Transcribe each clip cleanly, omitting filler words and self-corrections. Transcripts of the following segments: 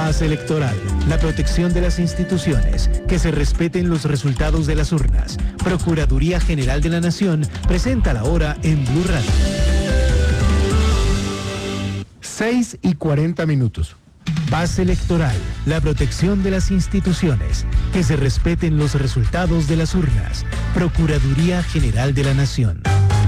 Paz electoral, la protección de las instituciones, que se respeten los resultados de las urnas. Procuraduría General de la Nación presenta la hora en Blue Radio. 6:40. Paz electoral, la protección de las instituciones, que se respeten los resultados de las urnas. Procuraduría General de la Nación.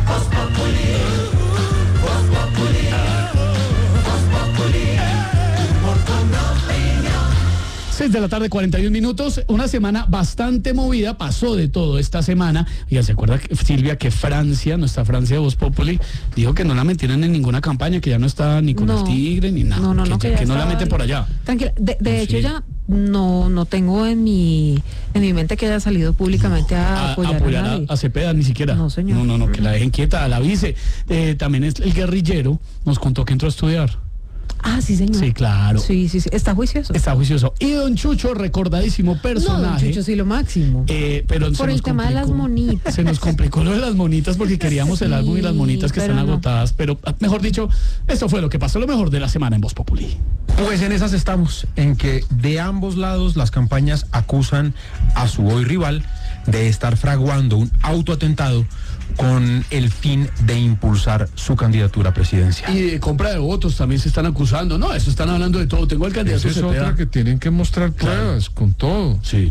6:41. Una semana bastante movida, pasó de todo esta semana. Ya se acuerda, Silvia, que Francia, nuestra Francia de Voz Populi, dijo que no la metieron en ninguna campaña, que ya no está ni con el Tigre ni nada. Que no la meten por allá. Tranquila, de hecho ya no tengo en mi mente que haya salido públicamente a apoyar a Cepeda, ni siquiera. No, señor. No, que la dejen quieta, a la vice. También es el guerrillero, nos contó que entró a estudiar. Ah, sí, señor. Sí, claro. Sí. Está juicioso. Y don Chucho, recordadísimo personaje. No, don Chucho sí lo máximo. Pero por el tema de las monitas. Se nos complicó lo de las monitas porque queríamos el álbum y las monitas que están agotadas. Pero, mejor dicho, esto fue lo que pasó, lo mejor de la semana en Voz Populi. Pues en esas estamos, en que de ambos lados las campañas acusan a su hoy rival de estar fraguando un autoatentado con el fin de impulsar su candidatura presidencial. Y de compra de votos también se están acusando. No, eso están hablando de todo. Tengo al candidato Esa es otra que tienen que mostrar pruebas, con todo. Sí.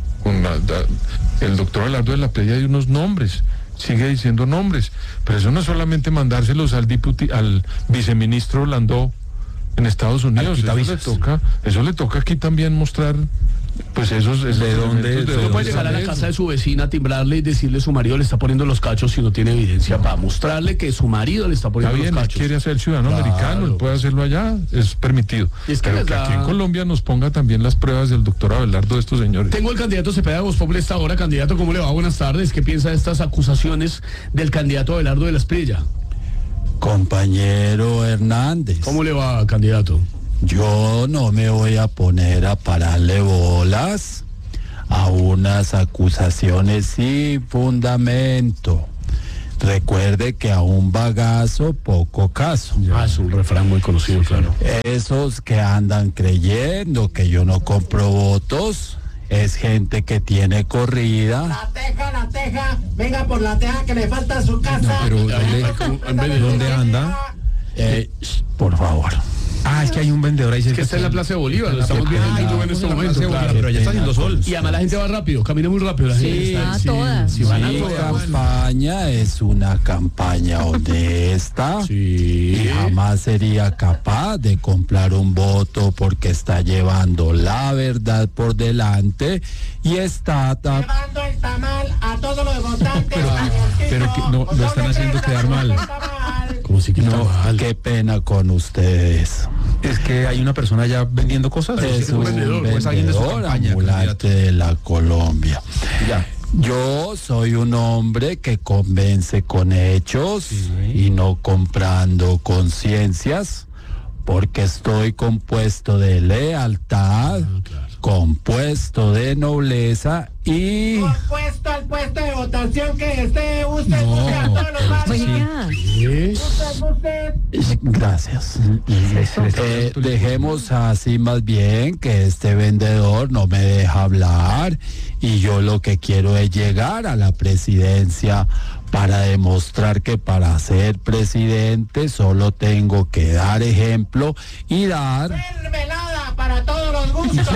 El doctor Abelardo de la Prilla hay unos nombres, sigue diciendo nombres, pero eso no es solamente mandárselos al viceministro Landó en Estados Unidos. Eso le toca aquí también mostrar. Pues esos ¿de dónde? No puede llegar a la casa de su vecina, timbrarle y decirle su marido le está poniendo los cachos si no tiene evidencia, para mostrarle que su marido le está poniendo los cachos. Quiere hacer ciudadano americano, él puede hacerlo allá, es permitido. Pero que aquí en Colombia nos ponga también las pruebas del doctor Abelardo de estos señores. Tengo el candidato Cepeda de Voz Populi esta hora. Candidato, ¿cómo le va? Buenas tardes. ¿Qué piensa de estas acusaciones del candidato Abelardo de la Espriella? Compañero Hernández. ¿Cómo le va, candidato? Yo no me voy a poner a pararle bolas a unas acusaciones sin fundamento. Recuerde que a un bagazo, poco caso. Es un refrán muy conocido, claro. Esos que andan creyendo que yo no compro votos, es gente que tiene corrida. La teja, venga por la teja que le falta a su casa. No, pero ¿dónde anda? Por favor. Es que hay un vendedor ahí. Es que está en la Plaza de Bolívar, lo estamos viendo en este momento. Claro, pero ya está haciendo sol. Y además la gente va rápido, camina muy rápido. La gente todas. Mi campaña es una campaña honesta. Sí. Y jamás sería capaz de comprar un voto porque está llevando la verdad por delante y está llevando el tamal a todos los votantes. Pero que no lo están haciendo quedar mal. Como si qué pena con ustedes. Es que hay una persona ya vendiendo cosas. Es un vendedor ambulante de la Colombia. Ya. Yo soy un hombre que convence con hechos y no comprando conciencias, porque estoy compuesto de lealtad, compuesto de nobleza y... Compuesto al puesto de votación que esté usted a todos los barrios. Usted. Gracias. Dejemos así más bien que este vendedor no me deja hablar y yo lo que quiero es llegar a la presidencia para demostrar que para ser presidente solo tengo que dar ejemplo y dar... Mermelada para todos los gustos.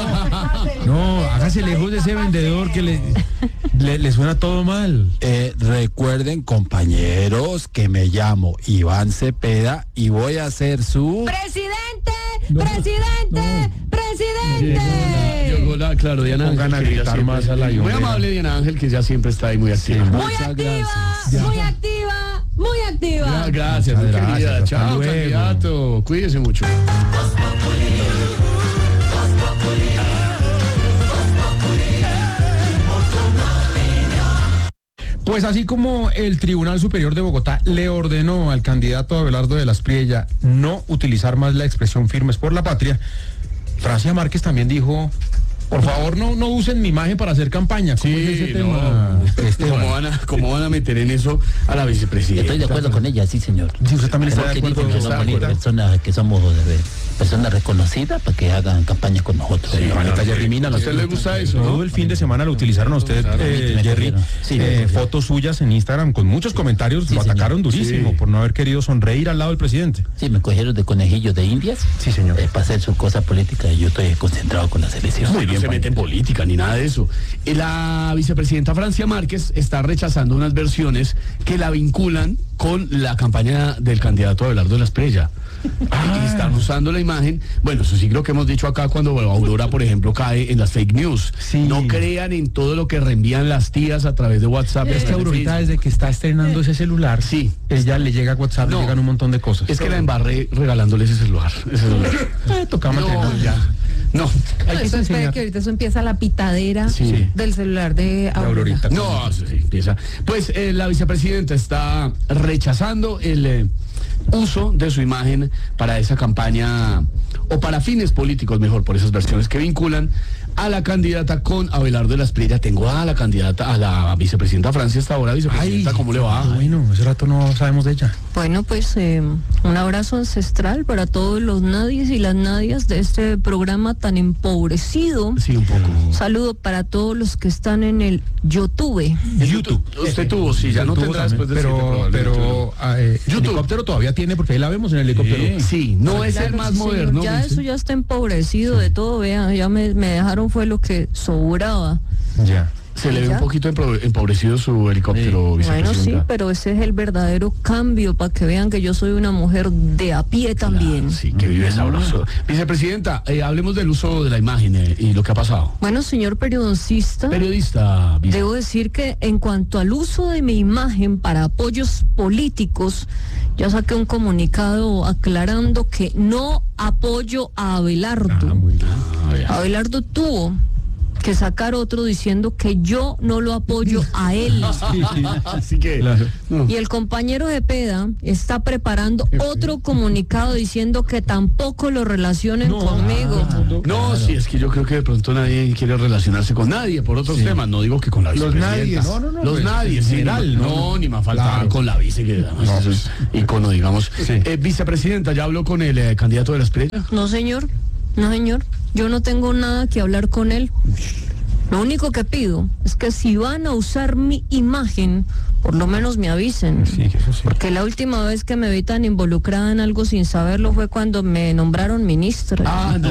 No, hágase lejos de ese vendedor que le suena todo mal. Recuerden, compañeros, que me llamo Iván Cepeda y voy a ser su... ¡Presidente! Claro, Diana Ángel. Pongan a gritar más a la muy amable Diana Ángel, que ya siempre está ahí muy activa. Muy activa. Gracias, muy querida. Chao, candidato. Cuídese mucho. Pues así como el Tribunal Superior de Bogotá le ordenó al candidato Abelardo de la Espriella no utilizar más la expresión firmes por la patria, Francia Márquez también dijo: por favor, no usen mi imagen para hacer campaña. ¿Cómo es ese tema? ¿Cómo van a meter en eso a la vicepresidenta? Estoy de acuerdo con ella, sí, señor. Sí, usted también está de acuerdo. Personajes que somos de ver. personas reconocidas para que hagan campaña con nosotros. Sí, Vanessa Jerry Mina, ¿a usted le gusta eso? Todo el fin de semana lo utilizaron a usted, Jerry. Sí, fotos suyas en Instagram con muchos comentarios, Sí, lo señor. atacaron durísimo por no haber querido sonreír al lado del presidente. Sí, me cogieron de conejillo de indias. Sí, señor. Para hacer su cosa política y yo estoy concentrado con la selección. Muy bien, no se mete en política ni nada de eso. La vicepresidenta Francia Márquez está rechazando unas versiones que la vinculan con la campaña del candidato Abelardo de la Espriella. Y están usando la imagen. Bueno, eso sí creo que hemos dicho acá cuando Aurora, por ejemplo, cae en las fake news. Sí. No crean en todo lo que reenvían las tías a través de WhatsApp. Es que Aurorita, desde que está estrenando ese celular, Sí. ella le llega a WhatsApp, No. le llegan un montón de cosas. Es que la embarré regalándole ese celular. Toca No, mantenerlo. ya. No. Hay que Eso espera enseñar. que ahorita eso empieza la pitadera Sí. del celular de Aurora. Aurorita. No, sí, empieza. Pues la vicepresidenta está rechazando el uso de su imagen para esa campaña o para fines políticos, mejor, por esas versiones que vinculan a la candidata con Abelardo de la Espriella. Tengo a la candidata, a la vicepresidenta Francia hasta ahora. Vicepresidenta, ¿cómo le va? Bueno, hace rato no sabemos de ella. Bueno, pues un abrazo ancestral para todos los nadies y las nadias de este programa tan empobrecido. Sí, un poco. Un saludo para todos los que están en el YouTube. YouTube. Usted tuvo, sí, ya no Tuvo tendrá también, después de pero YouTube. helicóptero todavía tiene porque ahí la vemos en el helicóptero. Sí, no es el Claro, más sí, moderno. señor. Ya dice. eso ya está empobrecido de todo, vean, ya me dejaron fue lo que sobraba. Ya. Se le ve ¿Ya? un poquito empobrecido su helicóptero, Bueno, sí, vicepresidenta. pero ese es el verdadero cambio para que vean que yo soy una mujer de a pie también. Sí, que vive sabroso. Vicepresidenta, hablemos del uso de la imagen y lo que ha pasado. Bueno, señor periodista, Periodista, debo decir que en cuanto al uso de mi imagen para apoyos políticos, ya saqué un comunicado aclarando que no apoyo a Abelardo. Muy bien. Abelardo tuvo que sacar otro diciendo que yo no lo apoyo a él. Así que, Claro. no. Y el compañero Cepeda está preparando otro comunicado diciendo que tampoco lo relacionen conmigo. No, sí, es que yo creo que de pronto nadie quiere relacionarse con nadie por otros temas. No digo que con la vicepresidenta. nadies. No, Los pues, nadie, en sí, general, no, ni más falta Claro. con la vice, que además es un icono, digamos. Sí. Vicepresidenta, ¿ya habló con el candidato de la Espriella? No, señor. No, señor. Yo no tengo nada que hablar con él. Lo único que pido es que si van a usar mi imagen, por lo menos me avisen. Sí, que eso sí. Porque la última vez que me vi tan involucrada en algo sin saberlo fue cuando me nombraron ministra. Ah, no.